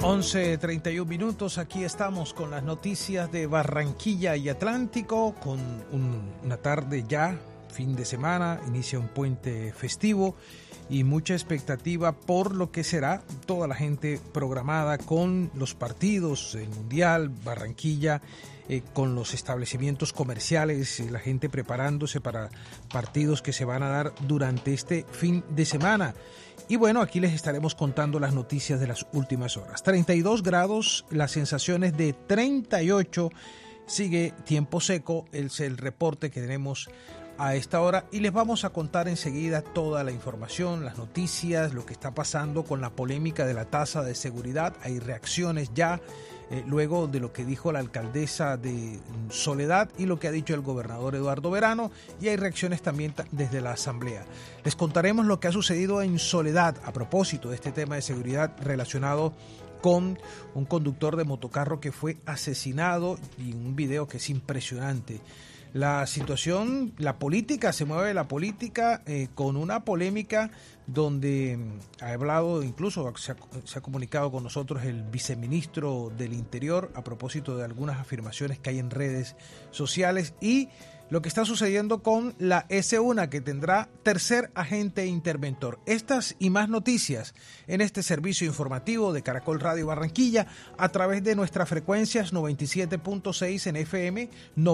11:31, aquí estamos con las noticias de Barranquilla y Atlántico, con una tarde ya, fin de semana, inicia un puente festivo y mucha expectativa por lo que será toda la gente programada con los partidos, el Mundial, Barranquilla, con los establecimientos comerciales, la gente preparándose para partidos que se van a dar durante este fin de semana. Y bueno, aquí les estaremos contando las noticias de las últimas horas. 32 grados, las sensaciones de 38, sigue tiempo seco, es el reporte que tenemos a esta hora y les vamos a contar enseguida toda la información, las noticias, lo que está pasando con la polémica de la tasa de seguridad. Hay reacciones ya luego de lo que dijo la alcaldesa de Soledad y lo que ha dicho el gobernador Eduardo Verano, y hay reacciones también desde la asamblea. Les contaremos lo que ha sucedido en Soledad a propósito de este tema de seguridad relacionado con un conductor de motocarro que fue asesinado, y un video que es impresionante. La situación, la política, se mueve la política con una polémica donde ha hablado, incluso se ha comunicado con nosotros el viceministro del Interior a propósito de algunas afirmaciones que hay en redes sociales y lo que está sucediendo con la S1, que tendrá tercer agente interventor. Estas y más noticias en este servicio informativo de Caracol Radio Barranquilla a través de nuestras frecuencias 97.6 en FM,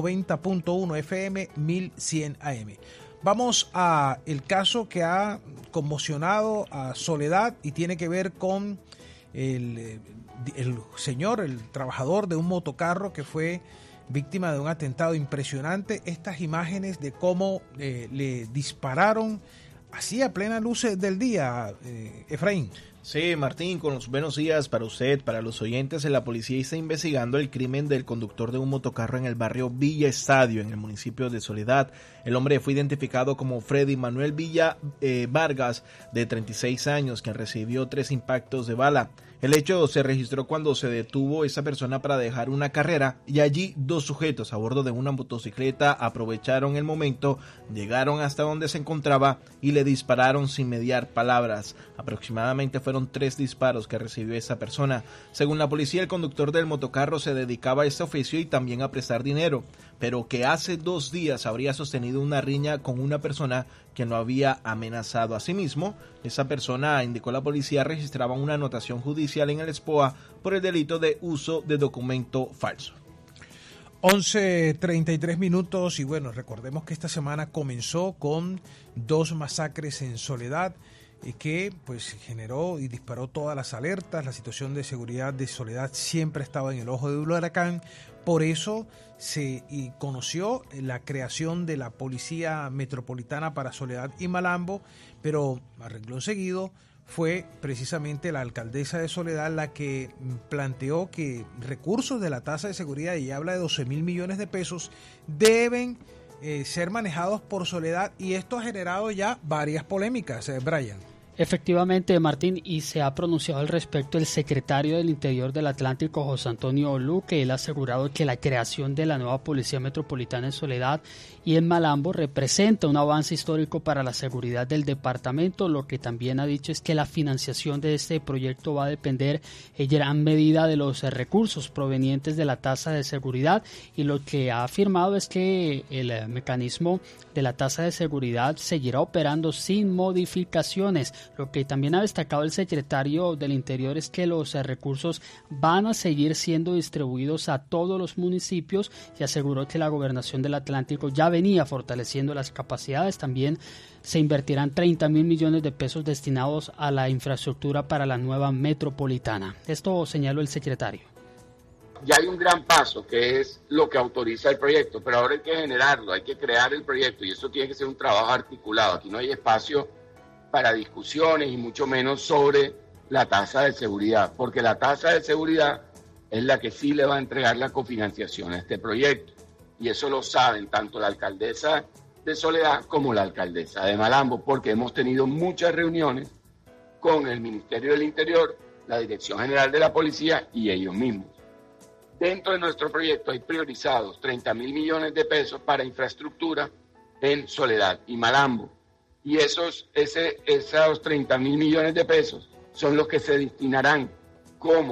90.1 FM, 1100 AM. Vamos a el caso que ha conmocionado a Soledad y tiene que ver con el señor, el trabajador de un motocarro que fue víctima de un atentado impresionante. Estas imágenes de cómo le dispararon así a plena luz del día, Efraín. Sí, Martín, con los buenos días para usted, para los oyentes. La policía está investigando el crimen del conductor de un motocarro en el barrio Villa Estadio, en el municipio de Soledad. El hombre fue identificado como Freddy Manuel Villa Vargas, de 36 años, quien recibió 3 impactos de bala. El hecho se registró cuando se detuvo esa persona para dejar una carrera y allí 2 sujetos a bordo de una motocicleta aprovecharon el momento, llegaron hasta donde se encontraba y le dispararon sin mediar palabras. Aproximadamente fueron 3 disparos que recibió esa persona. Según la policía, el conductor del motocarro se dedicaba a este oficio y también a prestar dinero, pero que hace 2 días habría sostenido una riña con una persona que lo había amenazado. Asimismo, esa persona, indicó la policía, registraba una anotación judicial en el SPOA por el delito de uso de documento falso. 11:33 y bueno, recordemos que esta semana comenzó con 2 masacres en Soledad que pues generó y disparó todas las alertas. La situación de seguridad de Soledad siempre estaba en el ojo del huracán. Por eso se conoció la creación de la Policía Metropolitana para Soledad y Malambo, pero a renglón seguido fue precisamente la alcaldesa de Soledad la que planteó que recursos de la tasa de seguridad, y habla de 12.000 millones de pesos, deben ser manejados por Soledad, y esto ha generado ya varias polémicas, Brian. Efectivamente, Martín, y se ha pronunciado al respecto el secretario del Interior del Atlántico, José Antonio Luque. Él ha asegurado que la creación de la nueva Policía Metropolitana en Soledad y en Malambo representa un avance histórico para la seguridad del departamento. Lo que también ha dicho es que la financiación de este proyecto va a depender en gran medida de los recursos provenientes de la tasa de seguridad, y lo que ha afirmado es que el mecanismo de la tasa de seguridad seguirá operando sin modificaciones. Lo que también ha destacado el secretario del Interior es que los recursos van a seguir siendo distribuidos a todos los municipios, y aseguró que la Gobernación del Atlántico ya venía fortaleciendo las capacidades. También se invertirán 30.000 millones de pesos destinados a la infraestructura para la nueva metropolitana. Esto señaló el secretario. Ya hay un gran paso, que es lo que autoriza el proyecto, pero ahora hay que generarlo, hay que crear el proyecto, y eso tiene que ser un trabajo articulado. Aquí no hay espacio para discusiones y mucho menos sobre la tasa de seguridad, porque la tasa de seguridad es la que sí le va a entregar la cofinanciación a este proyecto, y eso lo saben tanto la alcaldesa de Soledad como la alcaldesa de Malambo, porque hemos tenido muchas reuniones con el Ministerio del Interior, la Dirección General de la Policía y ellos mismos. Dentro de nuestro proyecto hay priorizados 30.000 millones de pesos para infraestructura en Soledad y Malambo. Y esos 30.000 millones de pesos son los que se destinarán como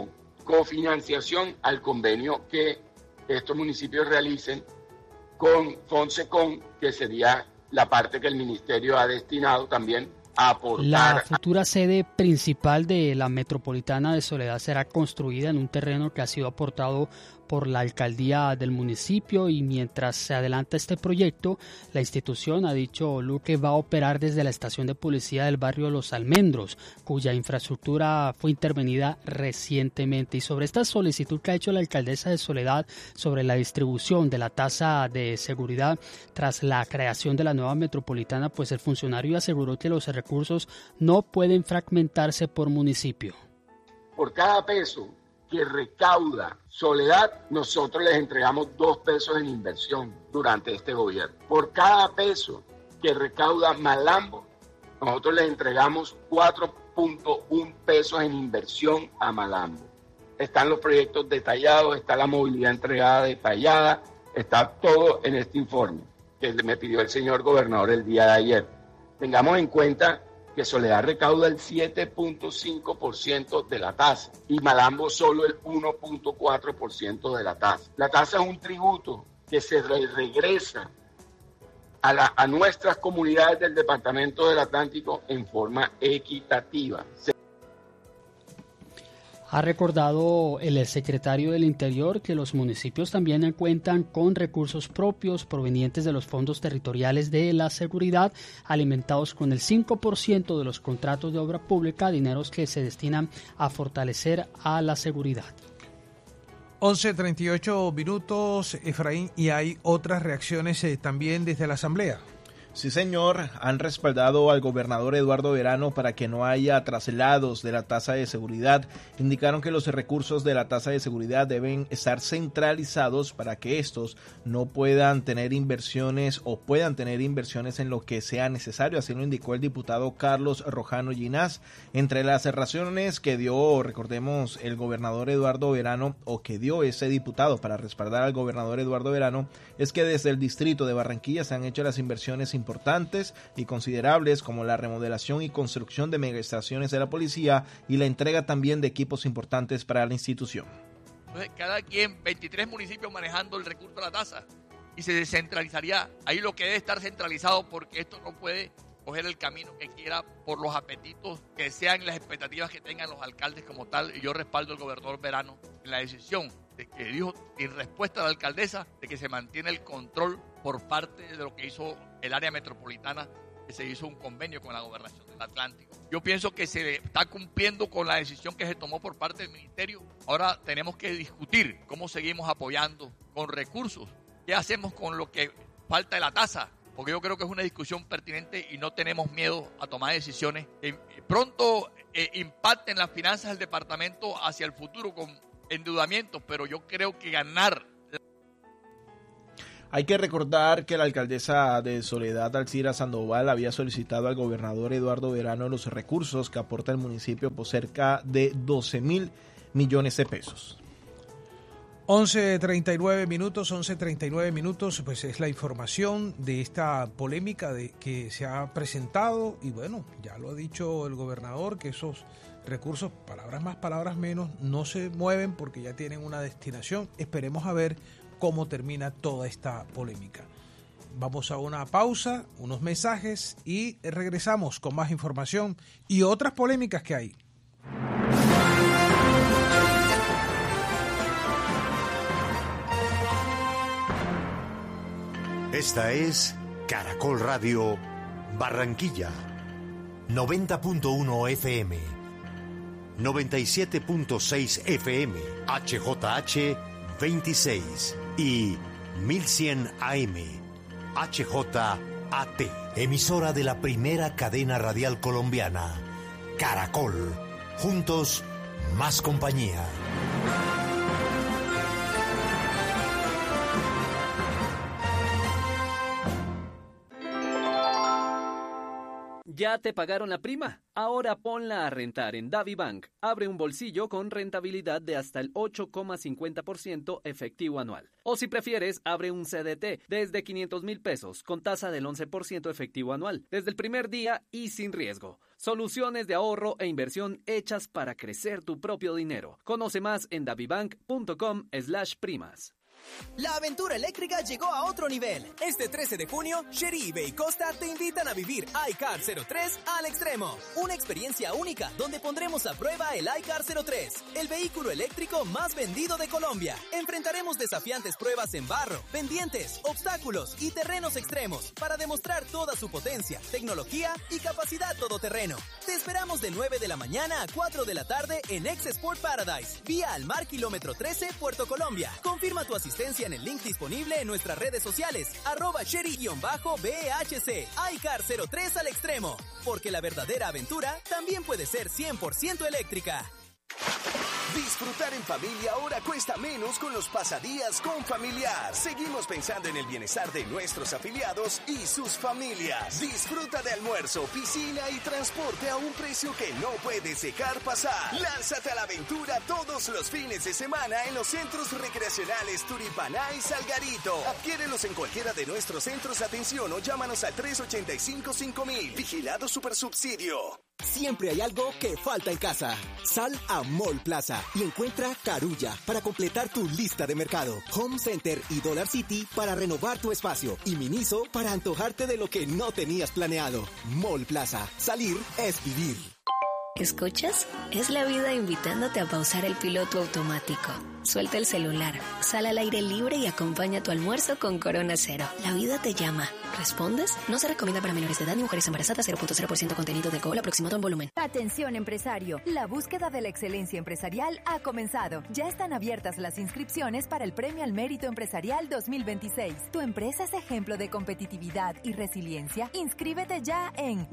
cofinanciación al convenio que estos municipios realicen con Fonsecon, que sería la parte que el ministerio ha destinado también a aportar. La futura sede principal de la Metropolitana de Soledad será construida en un terreno que ha sido aportado por la alcaldía del municipio, y mientras se adelanta este proyecto, la institución, ha dicho Luque, va a operar desde la estación de policía del barrio Los Almendros, cuya infraestructura fue intervenida recientemente. Y sobre esta solicitud que ha hecho la alcaldesa de Soledad sobre la distribución de la tasa de seguridad tras la creación de la nueva metropolitana, pues el funcionario aseguró que los recursos no pueden fragmentarse por municipio. Por cada peso que recauda Soledad, nosotros les entregamos 2 pesos en inversión durante este gobierno. Por cada peso que recauda Malambo, nosotros les entregamos 4.1 pesos en inversión a Malambo. Están los proyectos detallados, está la movilidad entregada detallada, está todo en este informe que me pidió el señor gobernador el día de ayer. Tengamos en cuenta que Soledad recauda el 7.5% de la tasa y Malambo solo el 1.4% de la tasa. La tasa es un tributo que se regresa a nuestras comunidades del Departamento del Atlántico en forma equitativa. Ha recordado el secretario del Interior que los municipios también cuentan con recursos propios provenientes de los fondos territoriales de la seguridad, alimentados con el 5% de los contratos de obra pública, dineros que se destinan a fortalecer a la seguridad. 11:38 minutos, Efraín, y hay otras reacciones también desde la Asamblea. Sí, señor, han respaldado al gobernador Eduardo Verano para que no haya traslados de la tasa de seguridad. Indicaron que los recursos de la tasa de seguridad deben estar centralizados para que estos no puedan tener inversiones o puedan tener inversiones en lo que sea necesario. Así lo indicó el diputado Carlos Rojano Ginás. Entre las razones que dio, recordemos, el gobernador Eduardo Verano, o que dio ese diputado para respaldar al gobernador Eduardo Verano, es que desde el distrito de Barranquilla se han hecho las inversiones importantes y considerables, como la remodelación y construcción de megaestaciones de la policía y la entrega también de equipos importantes para la institución. Entonces, cada quien, 23 municipios manejando el recurso de la tasa, y se descentralizaría. Ahí lo que debe estar centralizado, porque esto no puede coger el camino que quiera por los apetitos que sean, las expectativas que tengan los alcaldes como tal. Y yo respaldo al gobernador Verano en la decisión de que dijo, en respuesta a la alcaldesa, de que se mantiene el control por parte de lo que hizo el área metropolitana, que se hizo un convenio con la gobernación del Atlántico. Yo pienso que se está cumpliendo con la decisión que se tomó por parte del ministerio. Ahora tenemos que discutir cómo seguimos apoyando con recursos. ¿Qué hacemos con lo que falta de la tasa? Porque yo creo que es una discusión pertinente y no tenemos miedo a tomar decisiones que pronto impacten las finanzas del departamento hacia el futuro con endeudamientos, pero yo creo que ganar. Hay que recordar que la alcaldesa de Soledad, Alcira Sandoval, había solicitado al gobernador Eduardo Verano los recursos que aporta el municipio por cerca de 12.000 millones de pesos. 11:39 minutos, pues es la información de esta polémica que se ha presentado, y bueno, ya lo ha dicho el gobernador, que esos recursos, palabras más, palabras menos, no se mueven porque ya tienen una destinación. Esperemos a ver cómo termina toda esta polémica. Vamos a una pausa, unos mensajes, y regresamos con más información y otras polémicas que hay. Esta es Caracol Radio Barranquilla, 90.1 FM, 97.6 FM, HJH 26 y 1100 AM, HJAT, emisora de la primera cadena radial colombiana, Caracol, juntos más compañía. ¿Ya te pagaron la prima? Ahora ponla a rentar en DaviBank. Abre un bolsillo con rentabilidad de hasta el 8,50% efectivo anual. O si prefieres, abre un CDT desde 500,000 pesos con tasa del 11% efectivo anual, desde el primer día y sin riesgo. Soluciones de ahorro e inversión hechas para crecer tu propio dinero. Conoce más en davibank.com/primas. La aventura eléctrica llegó a otro nivel. Este 13 de junio, Chery y Bay Costa te invitan a vivir iCar 03 al extremo. Una experiencia única donde pondremos a prueba el iCar 03, el vehículo eléctrico más vendido de Colombia. Enfrentaremos desafiantes pruebas en barro, pendientes, obstáculos y terrenos extremos para demostrar toda su potencia, tecnología y capacidad todoterreno. Te esperamos de 9 de la mañana a 4 de la tarde en Ex Sport Paradise, vía al Mar Kilómetro 13, Puerto Colombia. Confirma tu asistencia en el link disponible en nuestras redes sociales, @Chery_BHC, iCar 03 al extremo, porque la verdadera aventura también puede ser 100% eléctrica. Disfrutar en familia ahora cuesta menos con los pasadías con Familiar. Seguimos pensando en el bienestar de nuestros afiliados y sus familias. Disfruta de almuerzo, piscina y transporte a un precio que no puedes dejar pasar. Lánzate a la aventura todos los fines de semana en los centros recreacionales Turipaná y Salgarito. Adquiérelos en cualquiera de nuestros centros de atención o llámanos al 385-5000. Vigilado Supersubsidio. Siempre hay algo que falta en casa. Sal a Mall Plaza y encuentra Carulla para completar tu lista de mercado. Home Center y Dollar City para renovar tu espacio. Y Miniso para antojarte de lo que no tenías planeado. Mall Plaza. Salir es vivir. ¿Escuchas? Es la vida invitándote a pausar el piloto automático. Suelta el celular, sal al aire libre y acompaña tu almuerzo con Corona Cero. La vida te llama. ¿Respondes? No se recomienda para menores de edad ni mujeres embarazadas. 0.0% contenido de alcohol aproximado en volumen. Atención empresario, la búsqueda de la excelencia empresarial ha comenzado. Ya están abiertas las inscripciones para el Premio al Mérito Empresarial 2026. ¿Tu empresa es ejemplo de competitividad y resiliencia? Inscríbete ya en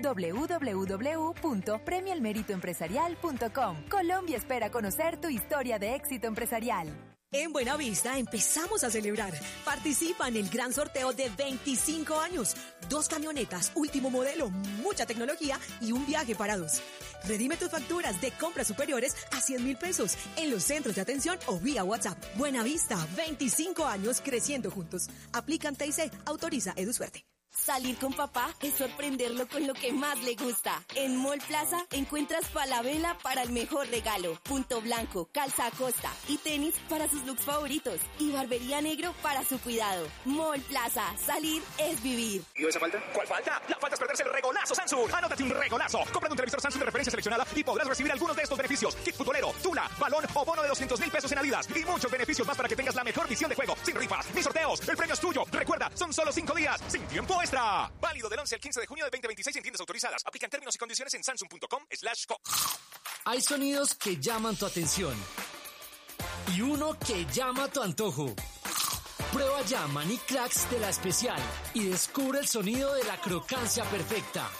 www.premioalmeritoempresarial.com. Colombia espera conocer tu historia de éxito empresarial. En Buenavista empezamos a celebrar. Participa en el gran sorteo de 25 años. 2 camionetas, último modelo, mucha tecnología y un viaje para 2. Redime tus facturas de compras superiores a 100,000 pesos en los centros de atención o vía WhatsApp. Buenavista, 25 años creciendo juntos. Aplican TIC, autoriza EduSuerte. Salir con papá es sorprenderlo con lo que más le gusta. En Mall Plaza encuentras Falabella para el mejor regalo, Punto Blanco, Calza Acosta y tenis para sus looks favoritos y Barbería Negro para su cuidado. Mall Plaza, salir es vivir. ¿Y esa falta? ¿Cuál falta? La falta es perderse el regolazo Samsung. Anótate un regolazo. Compra un televisor Samsung de referencia seleccionada y podrás recibir algunos de estos beneficios: kit futbolero, tula, balón o bono de 200,000 pesos en Adidas y muchos beneficios más para que tengas la mejor visión de juego, sin rifas ni sorteos. El premio es tuyo. Recuerda, son solo 5 días, sin tiempo extra. Válido del 11 al 15 de junio de 2026 en tiendas autorizadas. Aplican términos y condiciones en samsung.com/co. Hay sonidos que llaman tu atención y uno que llama tu antojo. Prueba ya Maní Cracks de La Especial y descubre el sonido de la crocancia perfecta.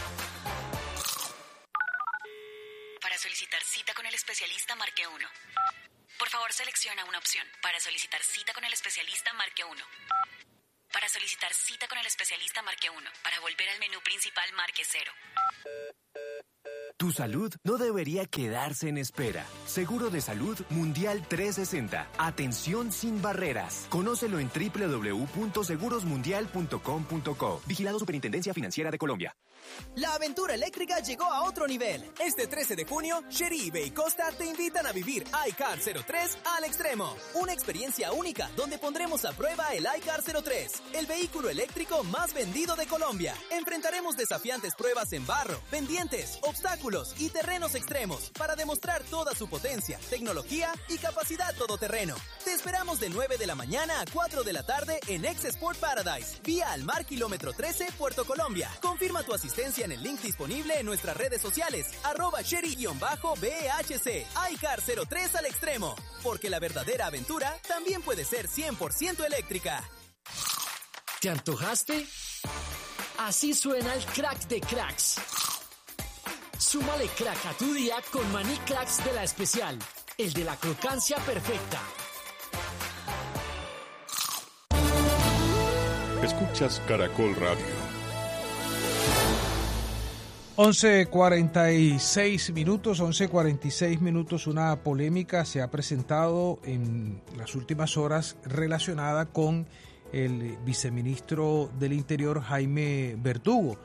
Para solicitar cita con el especialista, marque 1. Por favor, selecciona una opción. Para solicitar cita con el especialista, marque 1. Para solicitar cita con el especialista, marque 1. Para volver al menú principal, marque 0. Tu salud no debería quedarse en espera. Seguro de Salud Mundial 360. Atención sin barreras. Conócelo en www.segurosmundial.com.co. Vigilado Superintendencia Financiera de Colombia. La aventura eléctrica llegó a otro nivel. Este 13 de junio, Chery y Bay Costa te invitan a vivir iCar 03 al extremo. Una experiencia única donde pondremos a prueba el iCar 03, el vehículo eléctrico más vendido de Colombia. Enfrentaremos desafiantes pruebas en barro, pendientes, obstáculos y terrenos extremos para demostrar toda su potencia, tecnología y capacidad todoterreno. Te esperamos de 9 de la mañana a 4 de la tarde en Ex Sport Paradise, vía al Mar Kilómetro 13, Puerto Colombia. Confirma tu asistencia en el link disponible en nuestras redes sociales, @Chery_BHC, iCar 03 al extremo, porque la verdadera aventura también puede ser 100% eléctrica. ¿Te antojaste? Así suena el crack de cracks. Súmale crack a tu día con Maní Cracks de La Especial, el de la crocancia perfecta. Escuchas Caracol Radio. 11:46 minutos, una polémica se ha presentado en las últimas horas relacionada con el viceministro del Interior, Jaime Verdugo.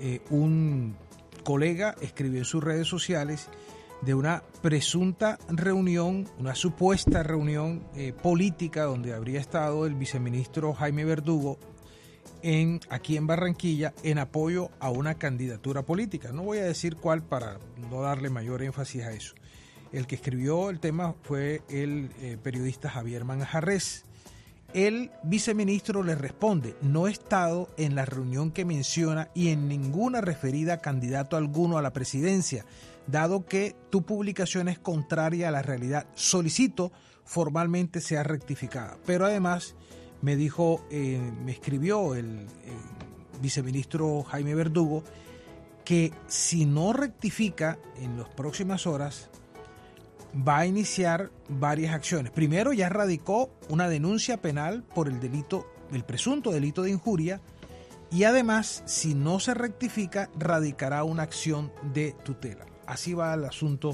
Un colega escribió en sus redes sociales de una presunta reunión, una supuesta reunión política donde habría estado el viceministro Jaime Verdugo aquí en Barranquilla en apoyo a una candidatura política. No voy a decir cuál para no darle mayor énfasis a eso. El que escribió el tema fue el periodista Javier Manjarrés. El viceministro le responde: no he estado en la reunión que menciona y en ninguna referida a candidato alguno a la presidencia, dado que tu publicación es contraria a la realidad. Solicito formalmente sea rectificada. Pero además me dijo, me escribió el viceministro Jaime Verdugo que si no rectifica en las próximas horas va a iniciar varias acciones. Primero, ya radicó una denuncia penal por el presunto delito de injuria, y además, si no se rectifica, radicará una acción de tutela. Así va el asunto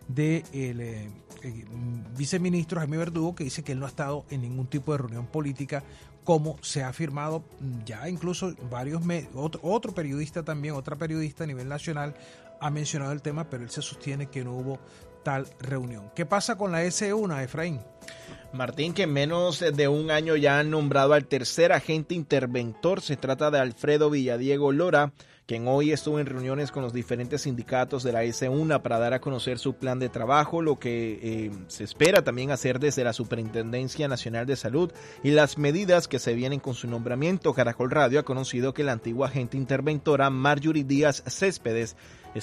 del viceministro Jaime Verdugo, que dice que él no ha estado en ningún tipo de reunión política, como se ha afirmado ya incluso varios medios. Otro periodista también, otra periodista a nivel nacional ha mencionado el tema, pero él se sostiene que no hubo tal reunión. ¿Qué pasa con la S1, Efraín? Martín, que en menos de un año ya han nombrado al tercer agente interventor. Se trata de Alfredo Villadiego Lora, quien hoy estuvo en reuniones con los diferentes sindicatos de la S1 para dar a conocer su plan de trabajo, lo que se espera también hacer desde la Superintendencia Nacional de Salud y las medidas que se vienen con su nombramiento. Caracol Radio ha conocido que la antigua agente interventora Marjorie Díaz Céspedes,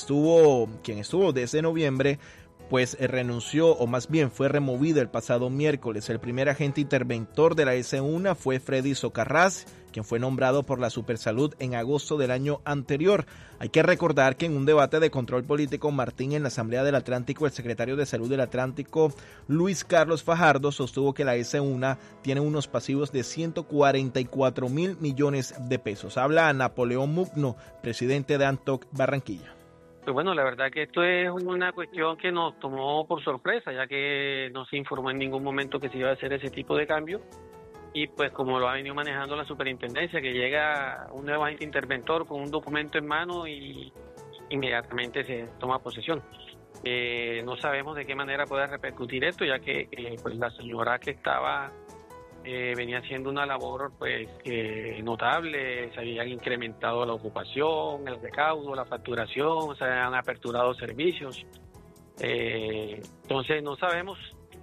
quien estuvo desde noviembre, pues renunció, o más bien fue removida el pasado miércoles. El primer agente interventor de la S1 fue Freddy Socarrás, quien fue nombrado por la Supersalud en agosto del año anterior. Hay que recordar que en un debate de control político, Martín, en la Asamblea del Atlántico, el secretario de Salud del Atlántico, Luis Carlos Fajardo, sostuvo que la S1 tiene unos pasivos de 144.000 millones de pesos. Habla Napoleón Mugno, presidente de ANTOC Barranquilla. Pues bueno, la verdad que esto es una cuestión que nos tomó por sorpresa, ya que no se informó en ningún momento que se iba a hacer ese tipo de cambio. Y pues como lo ha venido manejando la superintendencia, que llega un nuevo agente interventor con un documento en mano y inmediatamente se toma posesión. No sabemos de qué manera puede repercutir esto, ya que pues la señora que estaba venía haciendo una labor pues notable. Se habían incrementado la ocupación, el recaudo, la facturación, se han aperturado servicios. Entonces no sabemos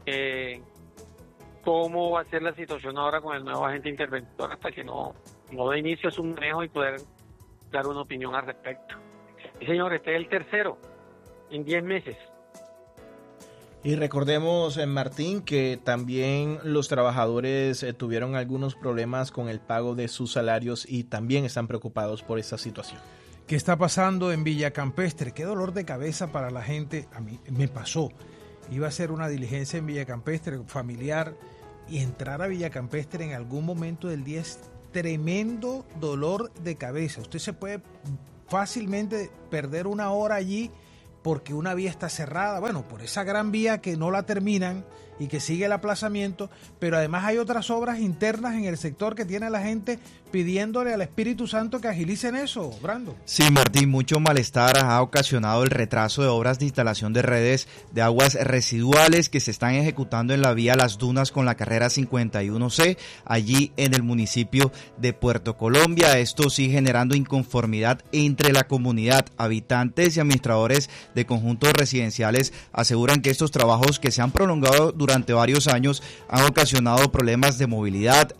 cómo va a ser la situación ahora con el nuevo agente interventor hasta que no dé inicio a su manejo y poder dar una opinión al respecto. Y señor, este es el tercero en 10 meses. Y recordemos, Martín, que también los trabajadores tuvieron algunos problemas con el pago de sus salarios y también están preocupados por esta situación. ¿Qué está pasando en Villa Campestre? Qué dolor de cabeza para la gente. A mí me pasó. Iba a hacer una diligencia en Villa Campestre familiar y entrar a Villa Campestre en algún momento del día es tremendo dolor de cabeza. Usted se puede fácilmente perder una hora allí porque una vía está cerrada, bueno, por esa gran vía que no la terminan y que sigue el aplazamiento, pero además hay otras obras internas en el sector que tiene a la gente pidiéndole al Espíritu Santo que agilicen eso, Brando. Sí, Martín, mucho malestar ha ocasionado el retraso de obras de instalación de redes de aguas residuales que se están ejecutando en la vía Las Dunas con la carrera 51C, allí en el municipio de Puerto Colombia. Esto sigue generando inconformidad entre la comunidad. Habitantes y administradores de conjuntos residenciales aseguran que estos trabajos que se han prolongado durante varios años han ocasionado problemas de movilidad,